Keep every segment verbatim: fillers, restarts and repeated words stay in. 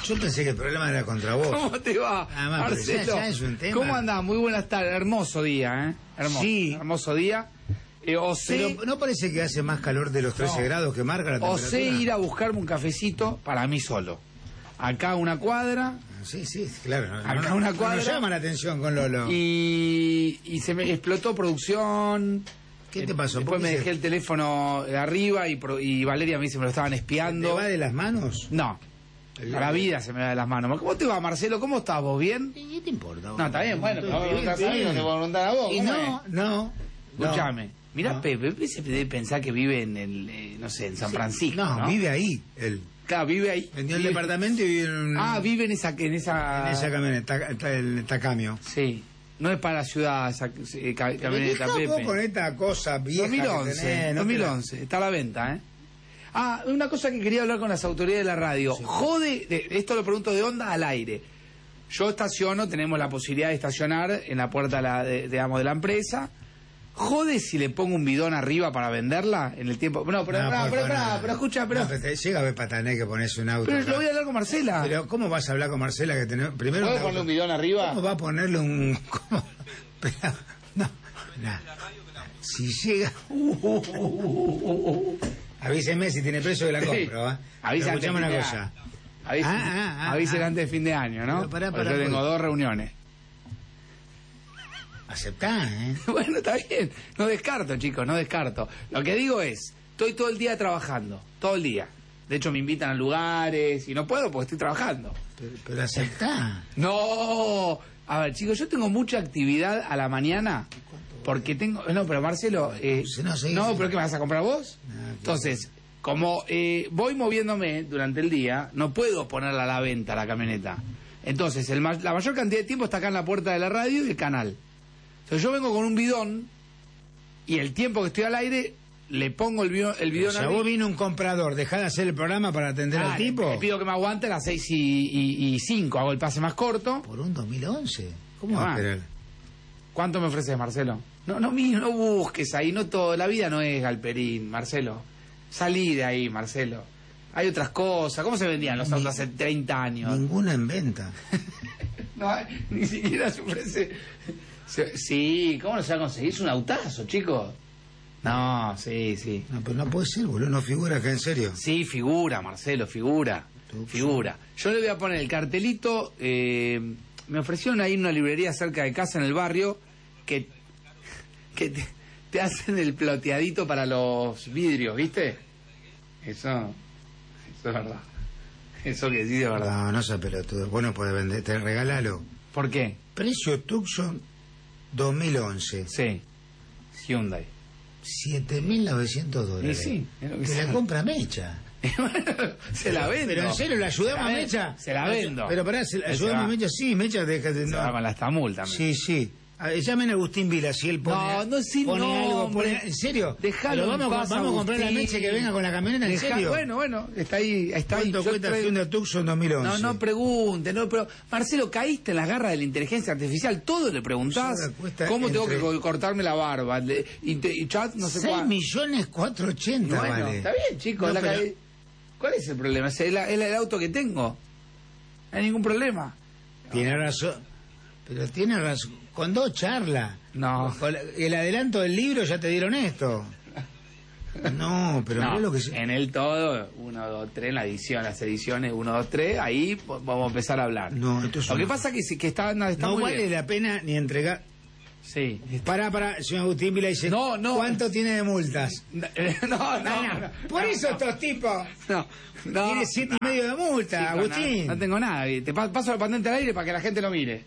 Yo pensé que el problema era contra vos. ¿Cómo te va, Además, Marcelo? Ya, ya es un tema. ¿Cómo andás? Muy buenas tardes. Hermoso día, ¿eh? Hermoso. Sí. Hermoso día. Eh, o sé, Pero ¿no parece que hace más calor de los trece No. grados que marca la o temperatura? sé ir a buscarme un cafecito para mí solo. Acá una cuadra. Sí, sí, claro. No, Acá no, una no cuadra. nos llama la atención con Lolo. Y, y se me explotó producción. ¿Qué te pasó? Después ¿Por me qué dejé se- el teléfono de arriba y, pro- y Valeria me dice que me lo estaban ¿Te espiando. va de las manos? No, la vida se me va de las manos. ¿Cómo te va, Marcelo? ¿Cómo estás vos? ¿Bien? ¿Qué te importa? No, está bien, bueno, pero Bien, vos preguntás a mí, bien. no te puedo preguntar a vos. Y ¿Cómo no, no. no. Escuchame, mirá, No. Pepe, Pepe se debe pensar que vive en el, eh, no sé, en San Francisco, No, ¿no? vive ahí. Él Claro, vive ahí. vendió el Vive- departamento y vive en, un- Ah, vive en esa, en esa... en esa camioneta, está el Tacamio. Sí, no es para la ciudad esa eh, ca- camioneta, Dejá vos Pepe. con esta cosa vieja dos mil que once, tenés, no dos mil te la- once, está a la venta, ¿eh? Ah, una cosa que quería hablar con las autoridades de la radio. Jode, de- esto lo pregunto de onda al aire. Yo estaciono, tenemos la posibilidad de estacionar en la puerta de la, de, digamos, de la empresa. Jode si le pongo un bidón arriba para venderla en el tiempo. No, pero, No, pará, por pero, favor, pará, no. pero escucha, pero, No, te llega a ver patané que pones un auto. pero acá. lo voy a hablar con Marcela. Pero ¿cómo vas a hablar con Marcela que tenés primero ¿Puedo un ponerle auto? un bidón arriba? ¿Cómo va a ponerle un cómo? Pero, no, no. Si llega avíseme si tiene precio que la compro, ¿eh? Avisa Pero antes escuchame de una fin de cosa. Avisa, Ah, ah, ah, avisen ah. antes de fin de año, ¿no? Pero pará, Porque pará, yo tengo pues. dos reuniones. Aceptá, ¿eh? Bueno, está bien. No descarto, chicos, no descarto. Lo que digo es, estoy todo el día trabajando, todo el día. De hecho, me invitan a lugares y no puedo porque estoy trabajando. Pero, pero aceptá. No, a ver, chicos, yo tengo mucha actividad a la mañana porque tengo... No, pero Marcelo... Eh, Si no, seguí, no, seguí. pero ¿qué me vas a comprar vos? No, Entonces, como eh, voy moviéndome durante el día, no puedo ponerla a la venta la camioneta. Entonces, el ma- la mayor cantidad de tiempo está acá en la puerta de la radio y del canal. Entonces yo vengo con un bidón y el tiempo que estoy al aire le pongo el bidón, el bidón O sea, arriba. vos vino un comprador, dejá de hacer el programa para atender Ah, al le- tipo. Le pido que me aguante a las seis y cinco, hago el pase más corto. Por un dos mil once. ¿Cómo Ah. va a esperar? ¿Cuánto me ofreces, Marcelo? No, no, mi- no busques ahí, no todo, la vida no es Galperín, Marcelo. Salí de ahí, Marcelo. Hay otras cosas. ¿Cómo se vendían los autos hace treinta años? Ninguna en venta. No, ni siquiera se ofrece. Se- Sí, ¿cómo no se va a conseguir? Es un autazo, chicos. No, sí, sí. No, pero no puede ser, boludo. No figura acá en serio. Sí, figura, Marcelo, figura. Tuxo. Figura. Yo le voy a poner el cartelito. Eh, me ofrecieron ahí una librería cerca de casa en el barrio que, que te, te hacen el ploteadito para los vidrios, ¿viste? Eso, eso es verdad. Eso que sí es verdad. No, no sea pelotudo. Bueno, puede vender, te regálalo. ¿Por qué? Precio Tucson dos mil once. Sí, Hyundai. siete mil novecientos dólares. Y sí, es lo que que sea. la compra Mecha. Se la vendo. Pero en serio, ¿la ayudamos Se la a ven- Mecha? Se la vendo. Pero pará, ¿se la Él se ayudamos va. a Mecha? Sí, Mecha, déjate. Se no. va con la estamul también. Sí, sí. A ver, llamen a Agustín Vila, si él pone, No, no, sí, pone no, algo, hombre. pone, ¿en serio? Déjalo Pero en vamos, a- paz, vamos a comprar la Agustín. Mecha que venga con la camioneta, ¿en Deja- serio? Bueno, bueno, está ahí, está ahí. ¿Cuánto Yo cuesta el traigo- Hyundai Tucson dos mil once? No, no pregunte, no, pero Marcelo, caíste en las garras de la inteligencia artificial, todo le preguntás. Ahora cuesta ¿Cómo tengo entre- que co- cortarme la barba? Le- y, te- y chat, no sé seis cuánto. millones cuatrocientos ochenta Bueno, vale. está bien, chicos. No, la pero- calle- ¿Cuál es el problema? Es el, es el auto que tengo. No hay ningún problema. Tiene razón. Pero tiene razón. Con dos charlas. No. Con la- el adelanto del libro ya te dieron esto. No, pero No, mirá lo que se... en el todo, uno, dos, tres, en la edición, las ediciones uno, dos, tres, ahí po- vamos a empezar a hablar. No, esto es Lo que una- pasa que, sí, que está, no, está No muy vale bien. la pena ni entregar... Sí. Pará, pará, señor Agustín Vila dice... No, no. ¿Cuánto tiene de multas? No, no, no, No, no. Por No, eso no. estos tipos... No, no. Tiene siete y medio de multa, Chico, Agustín. No, no tengo nada. Te pa- paso la patente al aire para que la gente lo mire.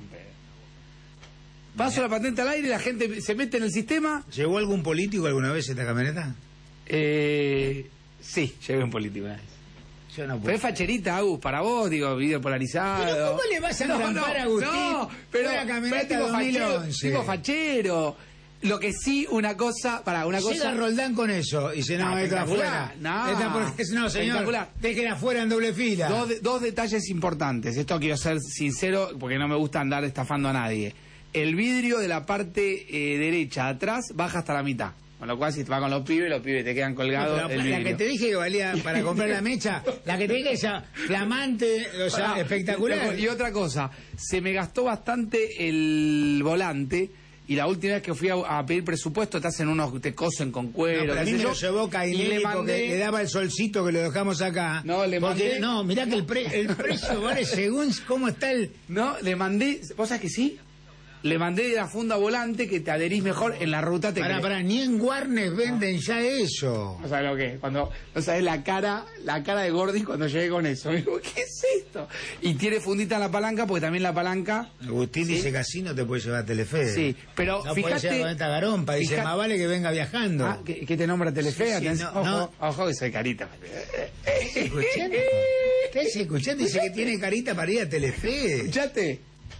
Paso la patente al aire y la gente se mete en el sistema. ¿Llegó algún político alguna vez esta camioneta? Eh, sí, llevé un político una vez. Yo no Pero puedo. es facherita, Agus, para vos, digo, video polarizado. Pero ¿cómo le vas a entrampar a Agustín No, pero, una camioneta pero tipo dos mil once? fachero, tipo fachero. Lo que sí, una cosa, para una cosa... Llega Roldán con eso y dice, no, Ah, está espectacular. afuera. No. Esta porque, no, señor, Espectacular. dejen afuera en doble fila. Dos, de- dos detalles importantes. Esto quiero ser sincero porque no me gusta andar estafando a nadie. El vidrio de la parte eh, derecha atrás baja hasta la mitad. Con lo cual, si te vas con los pibes, los pibes te quedan colgados No, el la vidrio. que te dije que valía para comprar la mecha, la que te dije esa flamante, o sea, Pará, espectacular. Y otra cosa, se me gastó bastante el volante. Y la última vez que fui a, a pedir presupuesto, te hacen unos, te cosen con No, cuero. pero a qué mí sé me yo, lo llevó y Cainelli le porque mandé, le daba el solcito que lo dejamos acá. No, le porque, mandé- No, mirá que el, pre- el precio vale según cómo está el... No, le mandé, ¿vos sabés que sí? Le mandé de la funda volante que te adherís mejor en la ruta. Te Pará, cre- pará, ni en Warnes venden ya eso. No sabes lo que es, cuando no sabes la cara, la cara de Gordy cuando llegué con eso. Me digo, ¿qué es esto? Y tiene fundita en la palanca, porque también la palanca. Agustín ¿sí? dice que así no te puede llevar a Telefe. Sí, pero no fíjate. puede llevar con esta garompa, dice, fíjate- más vale que venga viajando. Ah, ¿qué, qué te nombra Telefe? Sí, sí, Atención, no, ojo, no. ojo que soy carita. ¿Estás escuchando? ¿Estás escuchando? Dice que tiene carita para ir a Telefe. ¿Escuchaste?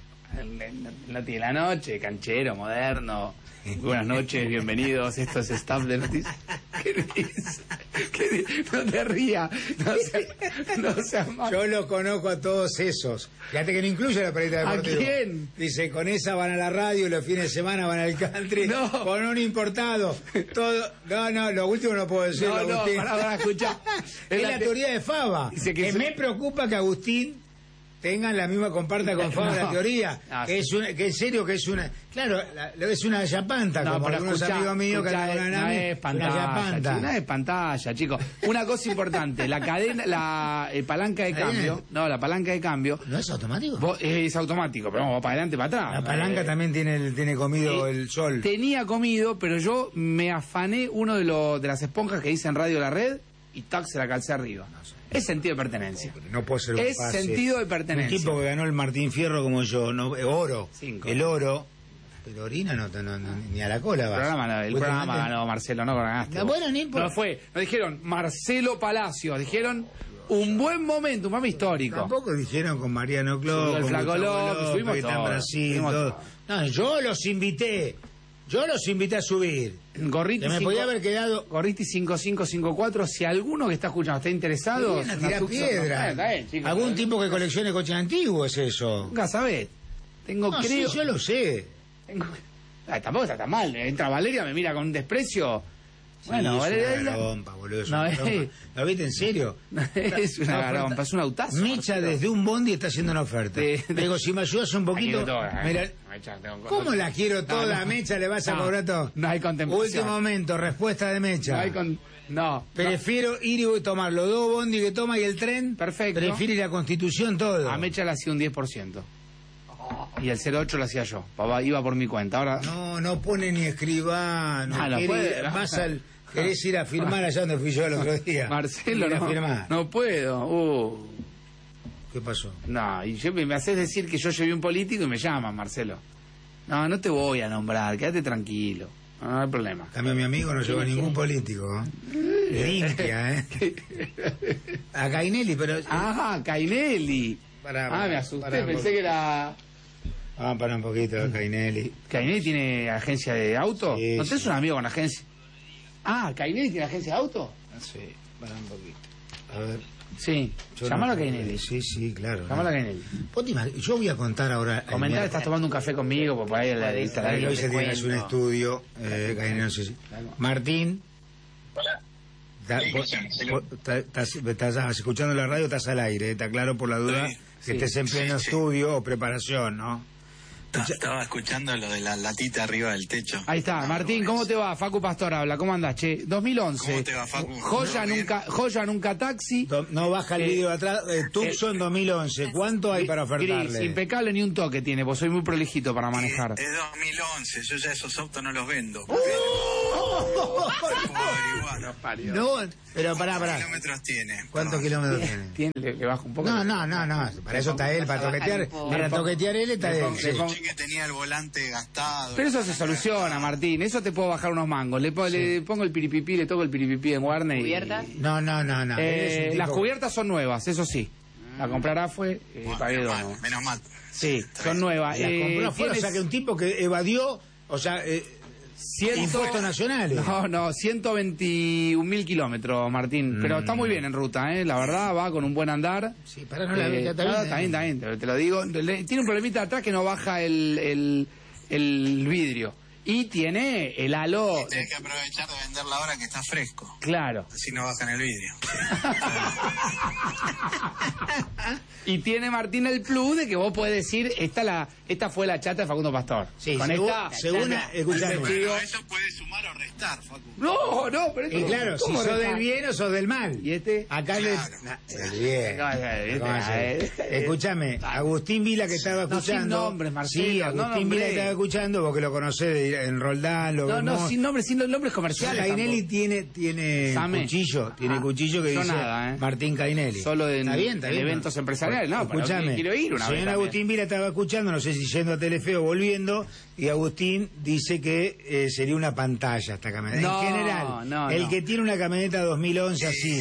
Noti de la noche, canchero, moderno. Buenas noches, bienvenidos. Esto es staff de noticias. ¿Qué dices? ¿Qué di- No te rías. No seas no sea mal. Yo los conozco a todos esos. Fíjate que no incluye la perita ¿A deportiva. quién? Dice, con esa van a la radio y los fines de semana van al country. No. Con un importado. Todo. No, no, lo último no puedo decirlo, No, no, Agustín. pará, pará, escuchá. Es Es la la te- teoría de Fava. Dice que que es- me preocupa que Agustín tengan la misma comparta con Fava No. la teoría. Ah, que sí. es una, que en serio que es una. Claro, la- lo- es una yapanta, No, como pero algunos escuchá, amigos míos que escuchá, andan con no Anami, es una pantalla, yapanta. chico, no es pantalla, chicos. Una cosa importante, la cadena, la eh, palanca de ¿La cambio, cadena? no, la palanca de cambio, ¿No es automático? vos- es automático, pero vamos para adelante, para atrás. La palanca Eh, también tiene, el- tiene comido eh, el sol. Tenía comido, pero yo me afané uno de, los de las esponjas que dice en Radio La Red y tac, se la calcé arriba. Es sentido de pertenencia. No puede ser un Es pase. sentido de pertenencia. Un tipo que ganó el Martín Fierro como yo, no, eh, oro. Cinco. El oro. Pero orina no, no- no- ni a la cola El va. programa, no, el programa ganó Marcelo, no ganaste. No, vos. bueno, ni importa. No fue, no dijeron Marcelo Palacio, dijeron un buen momento, un momento histórico. Tampoco dijeron con Mariano Subió Clos, el con Flaco Gustavo López, López, subimos que está en todos, Brasil, subimos todo. todos. No, yo los invité. Yo los invité a subir. Gorriti Que me cinco- podía haber quedado. Gorriti cinco cinco cinco cuatro, si alguno que está escuchando está interesado, Vienen a una tirar tucson- piedra. Eh, está bien, chicos. Algún tipo que coleccione coches antiguos es eso. Nunca sabés. Tengo, No, creo. sí, yo lo sé. tengo- Ah, tampoco está tan mal. Entra Valeria, me mira con un desprecio. Bueno, Sí, Valeria. es es una la- garompa, boludo. Es No, una eh. garompa. ¿Lo viste en serio? es una No, garompa, es un autazo. Mecha Marcelo. desde un bondi está haciendo una oferta. De- Le digo, si me ayudas un La poquito. quiero toda, eh. Mira, Mecha, tengo- ¿cómo la quiero No, toda, no. Mecha? ¿Le vas a No, cobrar todo? no hay contemplación. Último momento, respuesta de Mecha. No hay con- No. Prefiero ir y tomar los dos bondi que toma y el tren. Perfecto. Prefiero ir a Constitución todo. no. A Mecha le hacía un diez por ciento. Y el cero ocho lo hacía yo. Papá iba por mi cuenta. Ahora. No, no pone ni escribano. Ah, no Quiere- puede, no. vas al- querés ir a firmar allá donde fui yo el otro día. Marcelo, Ir a no. firmar. No puedo. Uh. ¿Qué pasó? No, y yo, me haces decir que yo llevé un político y me llaman, Marcelo. No, no te voy a nombrar, quédate tranquilo. No, no hay problema. A mí mi amigo no lleva ningún político. ¿eh? Limpia, ¿eh? A Cainelli, pero... Ah, Cainelli. Pará, ah, pará, me asusté, pará, pensé porque- que era... Vamos a parar un poquito, Cainelli. ¿Cainelli tiene agencia de auto? Sí, ¿No tenés sí. un amigo con agencia? Ah, ¿Cainelli tiene agencia de auto? Sí, para un poquito. A ver. Sí, yo llamalo no- a Cainelli. Sí, sí, claro. Llamalo a no. Cainelli. Vos te imag- Yo voy a contar ahora. el Comentar, miércoles. estás tomando un café conmigo, pues por ahí la de Ahí lo hice, tienes un estudio. Eh, Cainelli, no sé si- Martín. Ta- vos- vos- ta- Estás estás escuchando la radio, estás al aire, ¿eh? Está claro por la duda Sí, que sí. estés en pleno Sí, sí. estudio o preparación, ¿no? Ta- Estaba escuchando lo de la latita arriba del techo. Ahí está, Martín, ¿cómo te va? Facu Pastor habla, ¿cómo andás, che? dos mil once. ¿Cómo te va, Facu? Joya ¿Todo bien? nunca, joya nunca taxi. Do- No baja el Eh, vídeo de atrás. Eh, Tucson dos mil once. ¿Cuánto hay para Gris, ofertarle? impecable, ni un toque tiene, pues soy muy prolijito para manejar. Es dos mil once, yo ya esos autos no los vendo. ¡Oh! Puedo averiguar. No, pero pará, ¿Cuántos pará. kilómetros tiene? ¿Cuántos Perdón. kilómetros tiene? Tiene, le, le bajo un poco. No, no, no, no. Para eso está él, para toquetear. Para toquetear él está Le él. pongo- sí. le pongo- Escuché que tenía el volante gastado. Pero eso se soluciona, Martín. Eso te puedo bajar unos mangos. Le, po- le pongo el piripipí, le toco el piripipí en Warner. y- ¿Cubiertas? No, no, no, no. Él es un Eh, tipo- las cubiertas son nuevas, eso sí. La comprará fue eh, Bueno, pagué menos dono. mal, menos mal. Sí, Está son bien. nuevas. La Eh, compró afuera, o tienes sea que un tipo que evadió, o sea, eh, ciento- impuestos nacionales. No, no, ciento veintiún mil kilómetros, Martín. Pero está muy bien en ruta, ¿eh? La verdad, va con un buen andar. Sí, pará, no la vi, Eh, ya está no, bien, está eh. bien, está bien, te, te lo digo. Le- tiene un problemita atrás que no baja el, el, el vidrio. Y tiene el halo... Y tenés que aprovechar de venderla ahora que está fresco. Claro. Así no bajan el vidrio. Y tiene Martín el plus de que vos podés decir, esta la esta fue la chata de Facundo Pastor. Sí, con según, esta... según chata, escuchame. investigo. Eso puede sumar o restar, Facu. No, no, pero esto... Y claro, si ¿cómo sos restar? del bien o sos del mal. ¿Y este? Acá Claro. le... Nah, el bien. No, no, ¿Cómo hace? no, Escúchame, Agustín Vila que estaba No, sin escuchando. nombres, Marcelo, Sí, no Agustín nombré. Vila que estaba escuchando, vos que lo conocés de- en Roldán, lo No, no, vemos. sin nombres, sin los nombres comerciales. Cainelli tampoco. tiene, tiene Same. cuchillo, tiene Ah, cuchillo que yo dice nada, ¿eh? Martín Cainelli. Solo en- está bien, está en bien, eventos empresariales, no, pero escúchame. quiero ir una el vez señor también. Agustín Vila estaba escuchando, no sé si yendo a Telefe o volviendo, y Agustín dice que eh, sería una pantalla esta camioneta. No, en general, no, el no. que tiene una camioneta dos mil once así,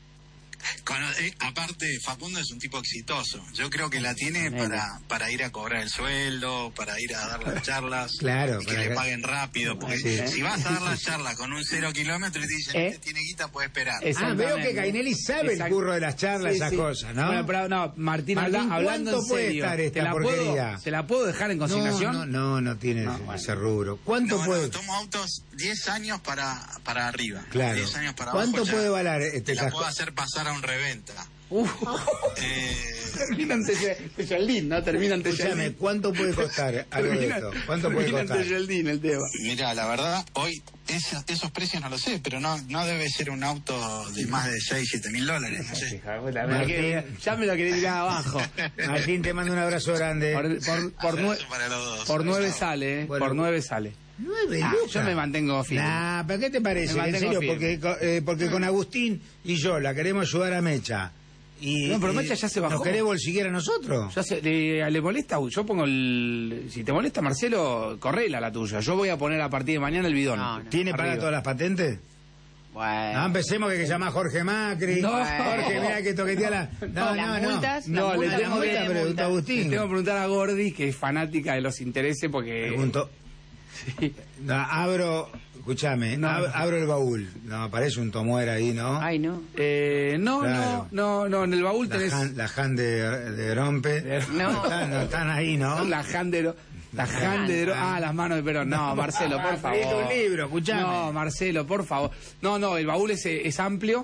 Con- eh, aparte, Facundo es un tipo exitoso. Yo creo que la tiene Nene. para, para ir a cobrar el sueldo, para ir a dar las charlas. Claro, y que para le que- paguen rápido. Porque Sí. si vas a dar las charlas con un cero kilómetro y te dicen, ¿Eh? este tiene guita, puede esperar. Es- ah, veo que Exactamente. Cainelli sabe el Exacto. curro de las charlas, Sí, esas sí. cosas, ¿no? Bueno, pero no, Martín, Martín, habla- hablando en ¿cuánto puede serio, estar esta ¿te la porquería? puedo, ¿te la puedo dejar en no, consignación? no, no, no tiene No, ese, bueno. ese rubro. ¿Cuánto No, puede? no, tomo autos diez años para, para arriba. Claro. diez años para ¿Cuánto abajo. ya puede valer Te este la casco? puedo hacer pasar a un reventa. Uf. Eh, Termina ante Tejeldín, ¿no? Termina ante Escúchame, Tejeldín. ¿cuánto puede costar algo de Termina- esto? ¿Cuánto puede termina ante costar? Tejeldín el tema. Mira, la verdad, hoy esos, esos precios no lo sé, pero no no debe ser un auto de más de seis, siete mil dólares, no sé. Hija de puta, me lo quería- ya me lo quería tirar abajo. Martín, te mando un abrazo grande. Por, por, por, nue- Abrazo para los dos. por nueve Chao. sale, ¿eh? Bueno. Por nueve sale. Nueve Ah, lucas. yo me mantengo firme. Nah, ¿pero qué te parece? Me En mantengo serio, firme. porque, co- eh, porque con Agustín y yo la queremos ayudar a Mecha. Y, No, pero y Mecha ya se bajó. ¿Nos querés bolsiguiera a nosotros? Ya se- le, le molesta, yo pongo el... Si te molesta, Marcelo, correla la tuya. Yo voy a poner a partir de mañana el bidón. No, no. ¿Tiene para Arriba. todas las patentes? Bueno. No, empecemos que, que llama Jorge Macri. No. Jorge, mira que toquetea la... No, Las no, no. multas, No, las le multas, tengo las que- multas, pregunta, multas. Agustín. Le tengo que preguntar a Gordi, que es fanática de los intereses, porque... Pregunto. Sí. No, abro... Escúchame, No. ab- abro el baúl. No, parece un tomuera ahí, ¿no? Ay, no. Eh, no, Claro. no, no, no, en el baúl La tenés... Han, la Han de, de Rompe. No. Están, no están ahí, ¿no? La Handero. La Handero. Ah, las manos de Perón. No, Marcelo, por Pedite favor. un libro, escuchame. No, Marcelo, por favor. No, no, el baúl es, es amplio.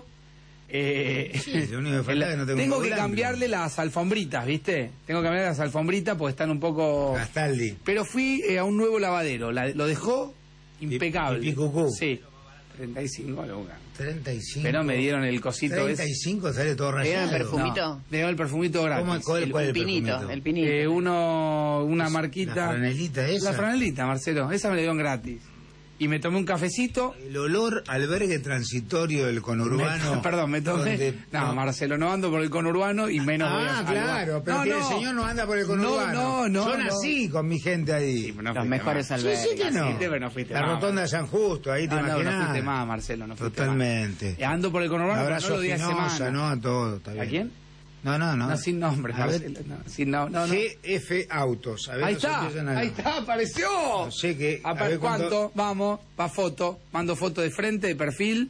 Eh, Sí, lo único que falta es que no tengo un tengo baúl que amplio. cambiarle las alfombritas, ¿viste? Tengo que cambiarle las alfombritas porque están un poco... Gastaldi. Pero fui eh, a un nuevo lavadero. La- lo dejó impecable. Pipí cucú. Sí. treinta y cinco lucas. treinta y cinco. Pero me dieron el cosito treinta y ese. cinco sale todo ¿Te dieron rayado. el perfumito? No, me dio el perfumito gratis. ¿Cómo, cuál, El, cuál es el el pinito, perfumito? el pinito. Eh, uno, una marquita. La franelita esa. La franelita, Marcelo. Esa me la dieron gratis. Y me tomé un cafecito. El olor albergue transitorio del conurbano. Me- perdón, me tomé. donde- no, Marcelo, no ando por el conurbano y menos voy a Ah, claro, pero no, que no. el señor no anda por el conurbano. No, no, no. Yo no. nací con mi gente ahí. Sí, pero no Los fuiste mejores más. Sí, sí que no. Naciste, pero no fuiste La más. rotonda de San Justo, ahí te No, no, no imaginás. fuiste más, Marcelo, no fuiste Totalmente. más. Eh, Ando por el Un conurbano, pero no abrazo lo a di a Finosa, semana. ¿no? A todo, está bien. ¿A quién? No, no, no. No, sin nombre, A ver, Marcelo. No, sin no, no, no. G F Autos. A ver, Ahí no se está, empiezan a- ahí está, apareció. No sé qué- A a ver ver cuánto, cuánto- vamos, pa' foto, mando foto de frente, de perfil.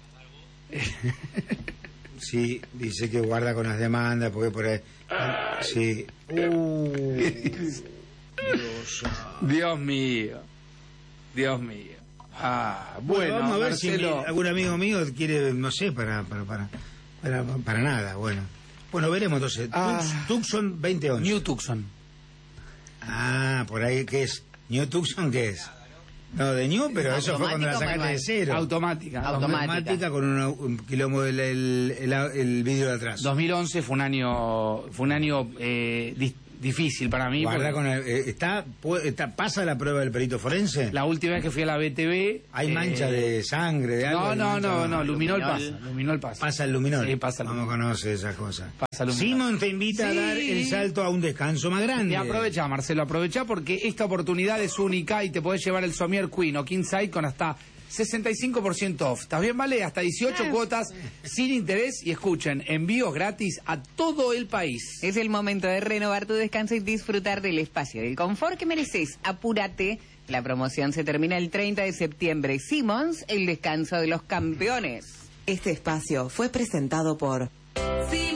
Sí, dice que guarda con las demandas, porque por ahí... Sí. Uh, Dios. Dios mío, Dios mío. Ah, bueno, vamos a ver si Marcelo. mi- algún amigo mío quiere, no sé, para para para para, para nada, bueno. Bueno, veremos entonces. Ah. Tux- Tucson veinte once. New Tucson. Ah, por ahí, ¿qué es? ¿New Tucson qué es? No, de New, pero eso fue cuando la ¿Automático, sacaste de manual? cero. Automática. Automática. con una- un quilombo el, el, el, el vidrio de atrás. dos mil once fue un año, fue un año eh, dis- difícil para mí. Guarda porque con el- eh, está, pu- está, ¿pasa la prueba del perito forense? La última vez que fui a la B T V... ¿Hay eh, mancha de sangre, de algo? No, ¿Hay no, mancha? no, no, luminol Luminol. pasa, luminol pasa. Pasa el luminol. Sí, pasa el Vamos, luminol. conoce esas cosas. Pasa el luminol. Simón te invita Sí. a dar el salto a un descanso más grande. Y aprovecha, Marcelo, aprovecha porque esta oportunidad es única y te podés llevar el Somier Queen o King Side con hasta sesenta y cinco por ciento off. ¿Estás bien, vale? Hasta dieciocho cuotas sin interés y escuchen, envíos gratis a todo el país. Es el momento de renovar tu descanso y disfrutar del espacio, del confort que mereces. Apúrate, la promoción se termina el treinta de septiembre. Simmons, el descanso de los campeones. Este espacio fue presentado por